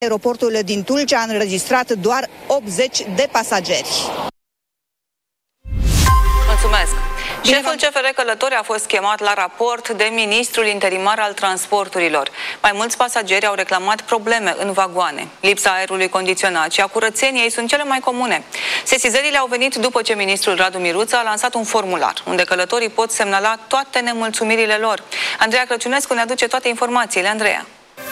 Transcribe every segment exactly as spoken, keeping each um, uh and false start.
Aeroportul din Tulcea a înregistrat doar optzeci de pasageri. Mulțumesc! Șeful C F R Călători a fost chemat la raport de ministrul interimar al transporturilor. Mai mulți pasageri au reclamat probleme în vagoane. Lipsa aerului condiționat și a curățeniei sunt cele mai comune. Sesizările au venit după ce ministrul Radu Miruță a lansat un formular, unde călătorii pot semnala toate nemulțumirile lor. Andreea Crăciunescu ne aduce toate informațiile. Andreea.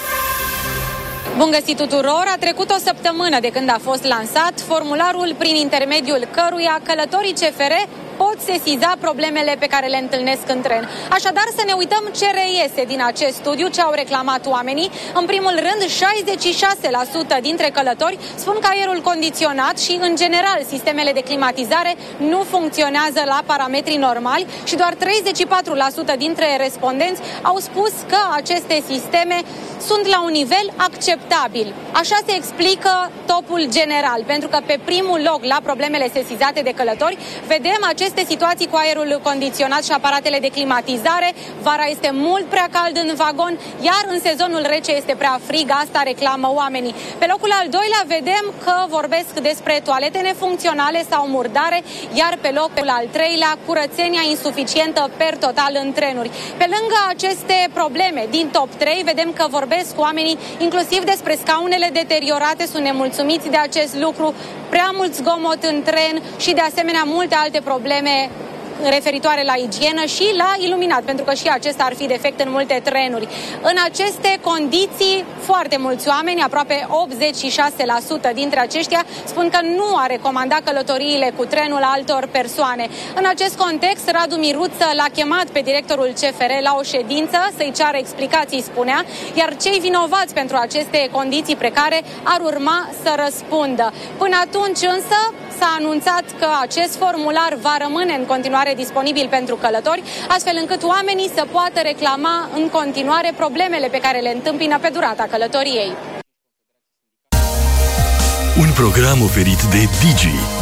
Bun găsit tuturor! A trecut o săptămână de când a fost lansat formularul prin intermediul căruia călătorii C F R pot sesiza problemele pe care le întâlnesc în tren. Așadar, să ne uităm ce reiese din acest studiu, ce au reclamat oamenii. În primul rând, șaizeci și șase la sută dintre călători spun că aerul condiționat și, în general, sistemele de climatizare nu funcționează la parametri normali și doar treizeci și patru la sută dintre respondenți au spus că aceste sisteme sunt la un nivel acceptabil. Așa se explică topul general, pentru că pe primul loc la problemele sesizate de călători vedem aceste situații cu aerul condiționat și aparatele de climatizare. Vara este mult prea cald în vagon, iar în sezonul rece este prea frig, asta reclamă oamenii. Pe locul al doilea vedem că vorbesc despre toalete nefuncționale sau murdare, iar pe locul al treilea curățenia insuficientă per total în trenuri. Pe lângă aceste probleme din top trei vedem că vorbesc cu oamenii inclusiv despre scaunele deteriorate, sunt nemulțumiți de acest lucru, prea mult zgomot în tren și de asemenea multe alte probleme referitoare la igienă și la iluminat, pentru că și acesta ar fi defect în multe trenuri. În aceste condiții, foarte mulți oameni, aproape optzeci și șase la sută dintre aceștia, spun că nu a recomandat călătoriile cu trenul altor persoane. În acest context, Radu Miruță l-a chemat pe directorul C F R la o ședință să-i ceară explicații, spunea, iar cei vinovați pentru aceste condiții precare ar urma să răspundă. Până atunci însă s-a anunțat că acest formular va rămâne în continuare disponibil pentru călători, astfel încât oamenii să poată reclama în continuare problemele pe care le întâmpină pe durata călătoriei. Un program oferit de Digi,